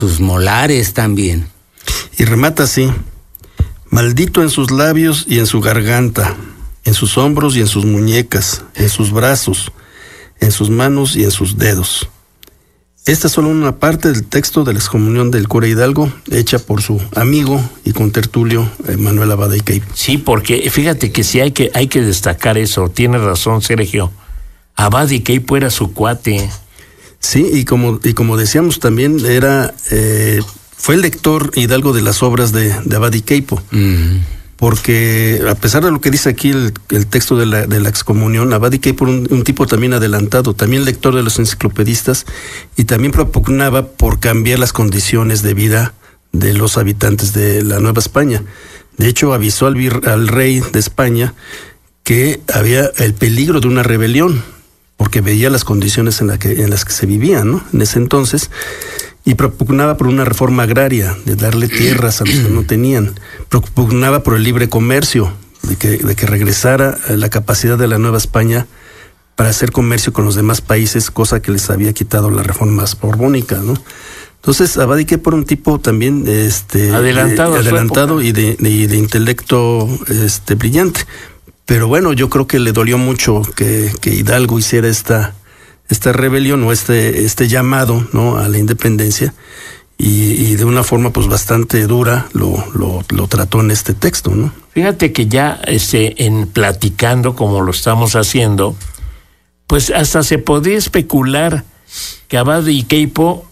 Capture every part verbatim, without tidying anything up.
sus molares también. Y remata así: maldito en sus labios y en su garganta, en sus hombros y en sus muñecas, en sus brazos, en sus manos y en sus dedos. Esta es solo una parte del texto de la excomunión del cura Hidalgo, hecha por su amigo y contertulio eh, Manuel Abad y Queipo. Sí, porque fíjate que sí hay que, hay que destacar eso, tiene razón Sergio. Abad y Queipo era su cuate. Sí, y como, y como decíamos también, era eh, fue el lector Hidalgo de las obras de, de Abad y Queipo. Mm. Porque a pesar de lo que dice aquí el, el texto de la, de la excomunión, Abad y Queipo era un, un tipo también adelantado, también lector de los enciclopedistas, y también propugnaba por cambiar las condiciones de vida de los habitantes de la Nueva España. De hecho, avisó al, vir, al rey de España que había el peligro de una rebelión, porque veía las condiciones en, la que, en las que se vivían, ¿no? En ese entonces, y propugnaba por una reforma agraria, de darle tierras a los que no tenían. Propugnaba por el libre comercio, de que, de que regresara la capacidad de la Nueva España para hacer comercio con los demás países, cosa que les había quitado la reforma borbónica, ¿no? Entonces, Abad y Queipo era un tipo también este, adelantado, de, adelantado y de, de, de intelecto este, brillante. Pero bueno, yo creo que le dolió mucho que, que Hidalgo hiciera esta... esta rebelión o este este llamado, ¿no?, a la independencia, y, y de una forma pues bastante dura lo, lo, lo trató en este texto, ¿no? Fíjate que ya este, en platicando como lo estamos haciendo, pues hasta se podría especular que Abad y Queipo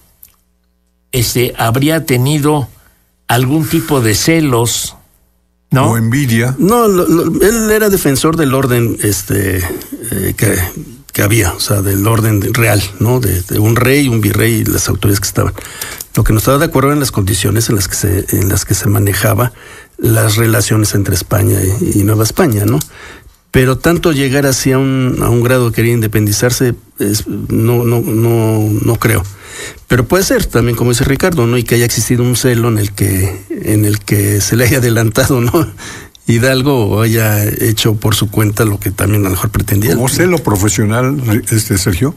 este, habría tenido algún tipo de celos, ¿no? O envidia. No, lo, lo, él era defensor del orden este eh, que... que había, o sea, del orden real, ¿no? De, de un rey, un virrey y las autoridades que estaban. Lo que no estaba de acuerdo en las condiciones en las que se, en las que se manejaba las relaciones entre España y, y Nueva España, ¿no? Pero tanto llegar así a un, a un grado de querer independizarse, es, no, no, no, no creo. Pero puede ser también, como dice Ricardo, ¿no? Y que haya existido un celo en el que, en el que se le haya adelantado, ¿no?, Hidalgo haya hecho por su cuenta lo que también a lo mejor pretendía. ¿Cómo celo profesional, este Sergio?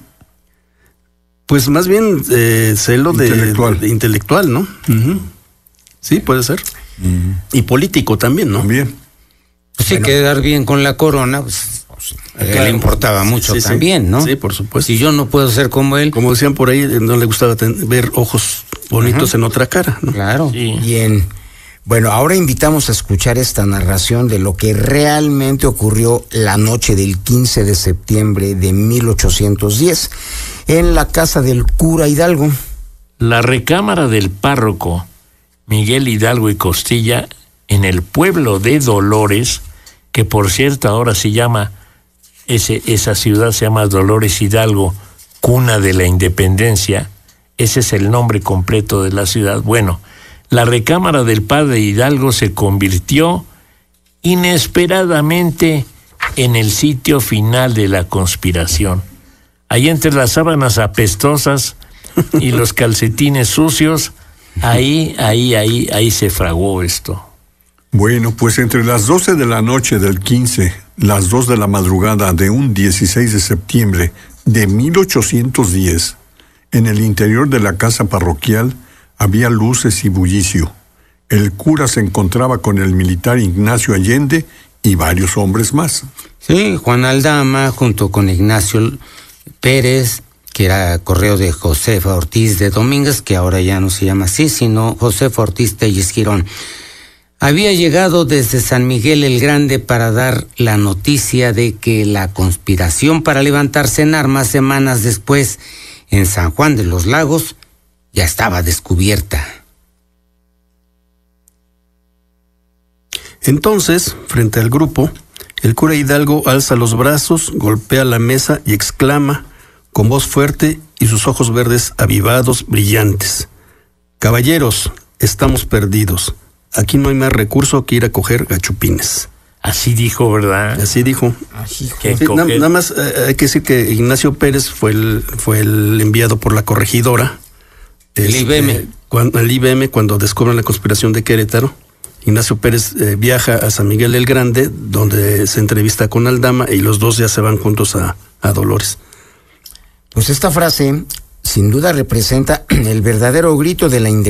Pues más bien eh, celo intelectual. De, de intelectual, ¿no? Uh-huh. Sí, puede ser. Uh-huh. Y político también, ¿no? También. Pues sí, bueno, quedar bien con la corona, pues, pues a él le importaba mucho, sí, también, sí, ¿no? Sí, por supuesto. Si yo no puedo ser como él. Como decían por ahí, no le gustaba ten, ver ojos bonitos uh-huh. en otra cara, ¿no? Claro. Sí. Bien. Bueno, ahora invitamos a escuchar esta narración de lo que realmente ocurrió la noche del quince de septiembre de mil ochocientos diez en la casa del cura Hidalgo. La recámara del párroco Miguel Hidalgo y Costilla en el pueblo de Dolores, que por cierto ahora se llama, ese, esa ciudad se llama Dolores Hidalgo, cuna de la independencia. Ese es el nombre completo de la ciudad. Bueno, la recámara del padre Hidalgo se convirtió inesperadamente en el sitio final de la conspiración. Ahí entre las sábanas apestosas y los calcetines sucios, ahí, ahí, ahí, ahí se fraguó esto. Bueno, pues entre las doce de la noche del quince, las dos de la madrugada de un dieciséis de septiembre de mil ochocientos diez, en el interior de la casa parroquial, había luces y bullicio. El cura se encontraba con el militar Ignacio Allende y varios hombres más. Sí, Juan Aldama, junto con Ignacio Pérez, que era correo de Josefa Ortiz de Domínguez, que ahora ya no se llama así, sino Josefa Ortiz Telles Girón. Había llegado desde San Miguel el Grande para dar la noticia de que la conspiración para levantarse en armas semanas después en San Juan de los Lagos ya estaba descubierta. Entonces, frente al grupo, el cura Hidalgo alza los brazos, golpea la mesa y exclama con voz fuerte y sus ojos verdes avivados, brillantes: caballeros, estamos perdidos. Aquí no hay más recurso que ir a coger gachupines. Así dijo, ¿verdad? Así dijo. Así sí, na, nada más eh, hay que decir que Ignacio Pérez fue el, fue el enviado por la corregidora. El este, I B M. Cuando, el I B M, cuando descubren la conspiración de Querétaro. Ignacio Pérez eh, viaja a San Miguel el Grande, donde se entrevista con Aldama, y los dos ya se van juntos a, a Dolores. Pues esta frase, sin duda, representa el verdadero grito de la independencia